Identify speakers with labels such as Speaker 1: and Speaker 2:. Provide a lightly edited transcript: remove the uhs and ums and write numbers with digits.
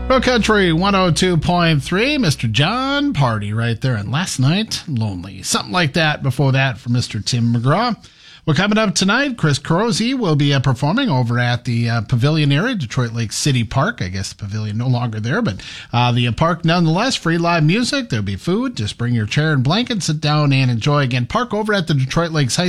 Speaker 1: Rock Country 102.3, Mr. John Party right there. And Last Night, Lonely. Something like that before that for Mr. Tim McGraw. Well, coming up tonight, Chris Crozy will be performing over at the Pavilion area, Detroit Lake City Park. I guess the Pavilion no longer there, but the park nonetheless. Free live music. There'll be food. Just bring your chair and blanket, sit down and enjoy. Again, park over at the Detroit Lakes High